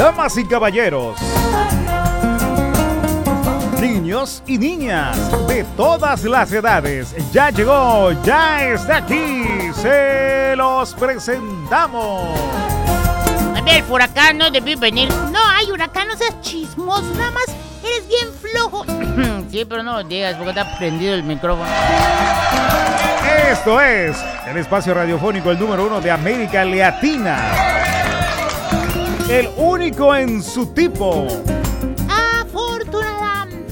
Damas y caballeros, niños y niñas de todas las edades, ya llegó, ya está aquí, se los presentamos. A ver, el huracán no debió venir. No hay huracán, no seas chismoso, nada más eres bien flojo. Sí, pero no lo digas porque está prendido el micrófono. Esto es el espacio radiofónico, el número 1 de América Latina. El único en su tipo. Afortunadamente.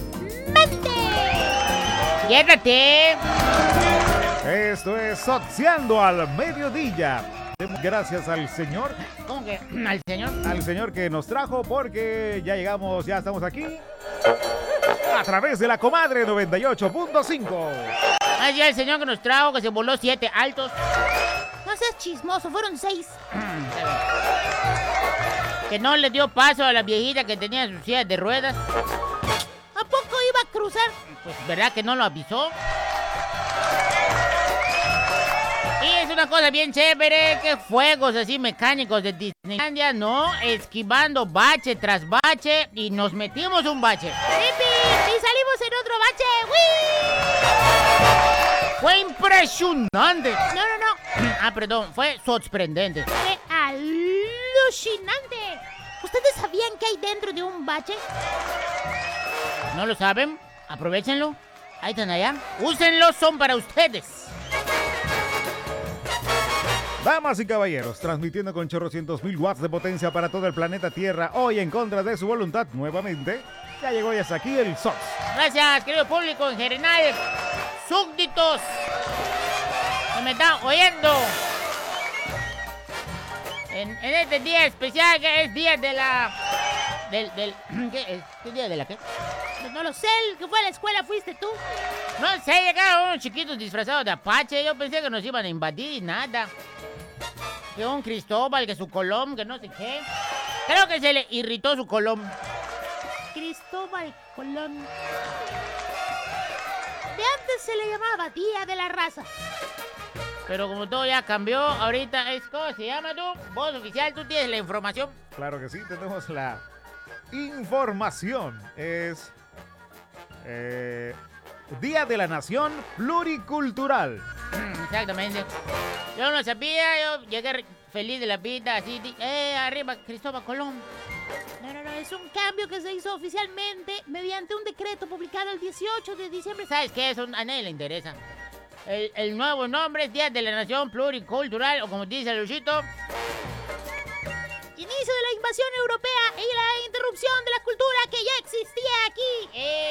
Llévate. Esto es Sociando al Mediodía. Gracias al Señor. ¿Cómo que al Señor? Al Señor que nos trajo, porque ya llegamos, ya estamos aquí a través de la Comadre 98.5. Así el Señor que nos trajo, que se voló 7 altos. No seas chismoso, fueron 6. Que no le dio paso a la viejita que tenía sus sillas de ruedas. ¿A poco iba a cruzar? Pues verdad que no lo avisó. Y es una cosa bien chévere, que fuegos así mecánicos de Disneylandia, ¿no? Esquivando bache tras bache y nos metimos un bache. ¡Yipi! ¡Y salimos en otro bache! ¡Uy! Fue impresionante. No. Perdón, fue sorprendente. ¡Fue alucinante! ¿Ustedes sabían qué hay dentro de un bache? ¿No lo saben? Aprovechenlo. Ahí están allá. Úsenlo, son para ustedes. Damas y caballeros, transmitiendo con chorrocientos mil watts de potencia para todo el planeta Tierra, hoy en contra de su voluntad, nuevamente, ya llegó y hasta aquí el SOS. Gracias, querido público en general, súbditos que me están oyendo. En este día especial, que es día de la... ¿Qué día de la qué? No lo sé, el que fue a la escuela fuiste tú. No sé, llegaron unos chiquitos disfrazados de Apache. Yo pensé que nos iban a invadir y nada. Que un Cristóbal, que su Colón, que no sé qué. Creo que se le irritó su Colón. Cristóbal Colón. De antes se le llamaba Día de la Raza. Pero como todo ya cambió, ahorita es... ¿Cómo se llama tú? Voz oficial, tú tienes la información. Claro que sí, tenemos la información. Es Día de la Nación Pluricultural. Exactamente. Yo no sabía, yo llegué feliz de la vida, así, arriba Cristóbal Colón. No, es un cambio que se hizo oficialmente mediante un decreto publicado el 18 de diciembre. ¿Sabes qué? Eso a nadie le interesa. El nuevo nombre es Día de la Nación Pluricultural, o como dice Luchito, inicio de la invasión europea y la interrupción de la cultura que ya existía aquí.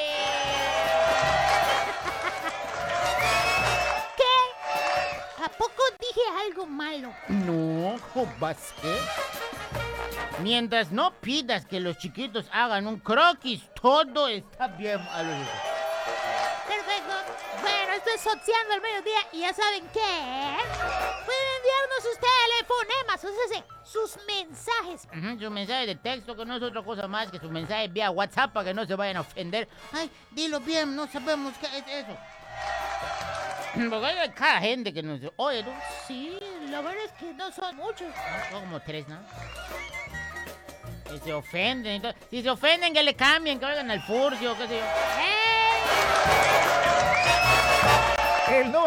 ¿Qué? ¿A poco dije algo malo? No, ¿qué? Mientras no pidas que los chiquitos hagan un croquis, todo está bien. Perfecto. Bueno, esto es Sociando al Mediodía y ya saben qué. Pueden enviarnos sus telefonemas, o sea, sus mensajes. Sus mensajes de texto, que no es otra cosa más que sus mensajes vía WhatsApp, para que no se vayan a ofender. Ay, dilo bien, no sabemos qué es eso. Porque hay cada gente que nos oye, ¿tú? Sí, la verdad es que no son muchos. Son como 3, ¿no? Que se ofenden. Entonces, si se ofenden, que le cambien, que vayan al furcio, qué sé yo. El